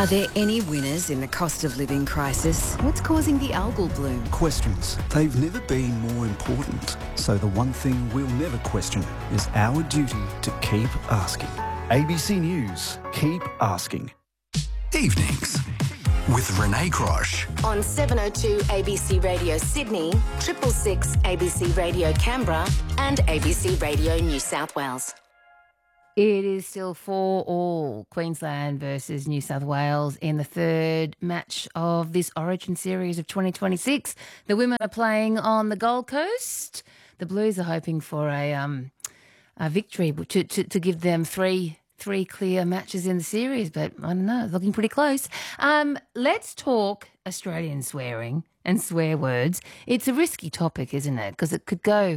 Are there any winners in the cost of living crisis? What's causing the algal bloom? Questions. They've never been more important. So the one thing we'll never question is our duty to keep asking. ABC News. Keep asking. Evenings with Renee Crosh. On 702 ABC Radio Sydney, 666 ABC Radio Canberra and ABC Radio New South Wales. It is still 4-4 Queensland versus New South Wales in the third match of this Origin series of 2026. The women are playing on the Gold Coast. The Blues are hoping for a victory to give them three clear matches in the series, but I don't know, it's looking pretty close. Let's talk Australian swearing and swear words. It's a risky topic, isn't it? Because it could go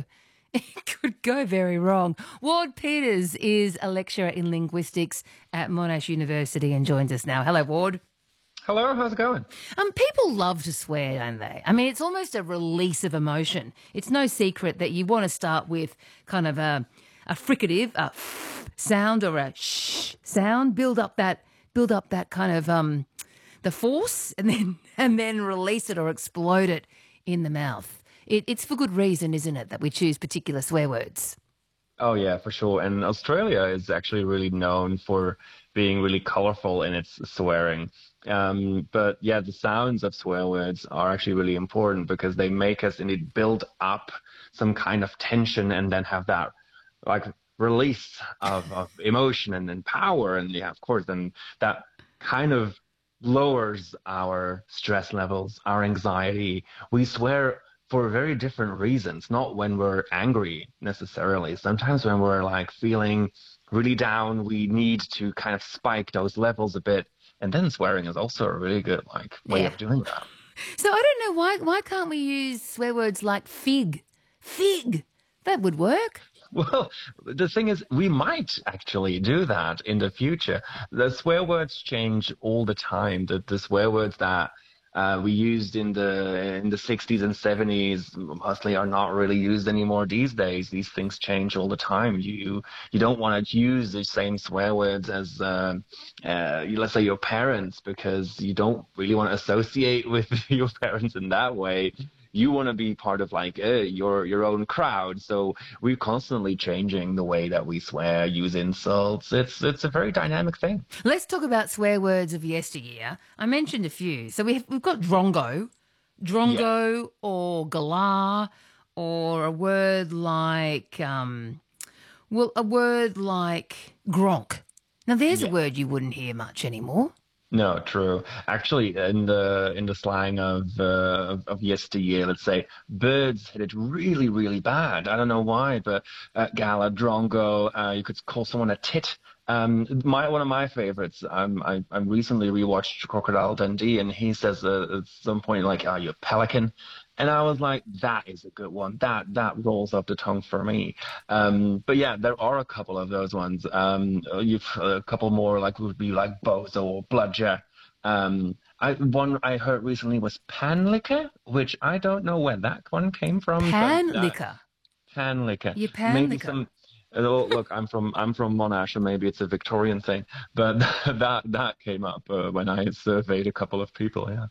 very wrong. Ward Peters is a lecturer in linguistics at Monash University and joins us now. Hello, Ward. Hello, how's it going? People love to swear, don't they? I mean, it's almost a release of emotion. It's no secret that you want to start with kind of a fricative, a sound or a shh sound, build up that kind of the force, and then release it or explode it in the mouth. It's for good reason, isn't it, that we choose particular swear words? Oh, yeah, for sure. And Australia is actually really known for being really colourful in its swearing. But, yeah, the sounds of swear words are actually really important because they make us indeed build up some kind of tension and then have that, like, release of emotion and then power. And, yeah, of course, then that kind of lowers our stress levels, our anxiety. We swear for very different reasons, not when we're angry necessarily. Sometimes when we're like feeling really down, we need to kind of spike those levels a bit. And then swearing is also a really good way of doing that. So I don't know, why can't we use swear words like fig? Fig! That would work. Well, the thing is, we might actually do that in the future. The swear words change all the time. The swear words that we used in the 60s and 70s mostly are not really used anymore these days. These things change all the time. You don't want to use the same swear words as let's say your parents, because you don't really want to associate with your parents in that way. You want to be part of your own crowd. So we're constantly changing the way that we swear, use insults. It's a very dynamic thing. Let's talk about swear words of yesteryear. I mentioned a few. So we've got drongo, yeah. Or galah, or a word like gronk. Now there's a word you wouldn't hear much anymore. No, true. Actually, in the slang of yesteryear, let's say, birds hit it really, really bad. I don't know why, but gala, drongo, you could call someone a tit. One of my favorites. I recently rewatched Crocodile Dundee, and he says at some point like, "Are you a pelican?" And I was like, that is a good one. That rolls off the tongue for me. But yeah, there are a couple of those ones. You've a couple more would be like bozo or bludger. One I heard recently was panlicker, which I don't know where that one came from. Panlicker. Panlicker. You panlicker. Look, I'm from Monash, and maybe it's a Victorian thing, but that came up when I surveyed a couple of people. Yeah.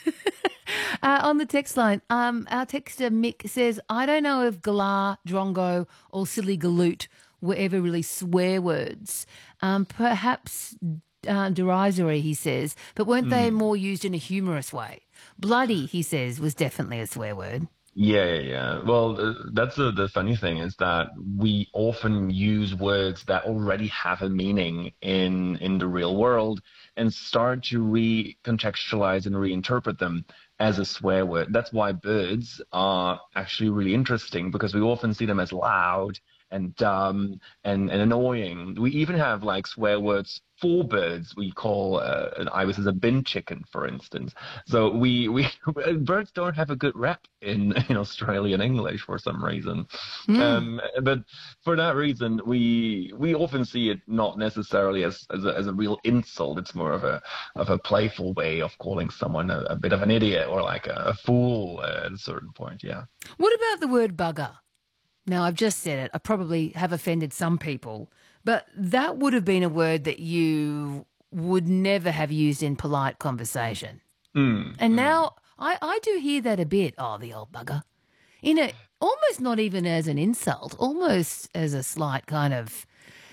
On the text line, our texter Mick says, I don't know if galah, drongo or silly galoot were ever really swear words. Perhaps derisory, he says, but weren't they more used in a humorous way? Bloody, he says, was definitely a swear word. Yeah. Well, that's the funny thing is that we often use words that already have a meaning in the real world and start to recontextualize and reinterpret them as a swear word. That's why birds are actually really interesting, because we often see them as loud and dumb and annoying. We even have swear words for birds. We call an ibis as a bin chicken, for instance. So we birds don't have a good rep in Australian English for some reason. But for that reason, we often see it not necessarily as a real insult. It's more of a playful way of calling someone a bit of an idiot or like a fool at a certain point. Yeah. What about the word bugger? Now, I've just said it. I probably have offended some people, but that would have been a word that you would never have used in polite conversation. And now I do hear that a bit. Oh, the old bugger. Almost not even as an insult, almost as a slight kind of,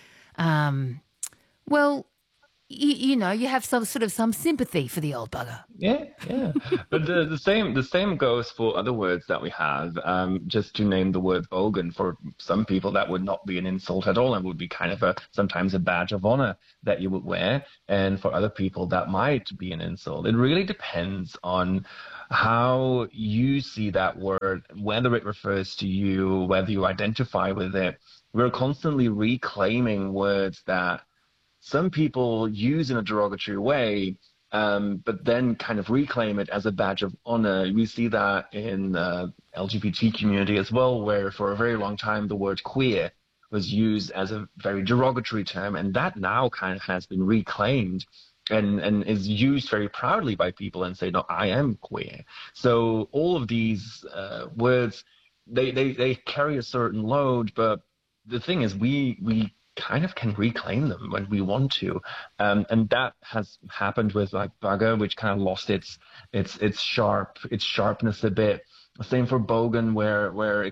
you have some sort of some sympathy for the old bugger. Yeah. But the same goes for other words that we have. Just to name the word bogan, for some people that would not be an insult at all and would be kind of sometimes a badge of honor that you would wear. And for other people that might be an insult. It really depends on how you see that word, whether it refers to you, whether you identify with it. We're constantly reclaiming words that some people use in a derogatory way, but then kind of reclaim it as a badge of honor. We see that in the LGBT community as well, where for a very long time the word queer was used as a very derogatory term, and that now kind of has been reclaimed and is used very proudly by people and say, no, I am queer. So all of these words, they carry a certain load, but the thing is we kind of can reclaim them when we want to. And that has happened with like bugger, which kind of lost its sharpness a bit. Same for bogan, where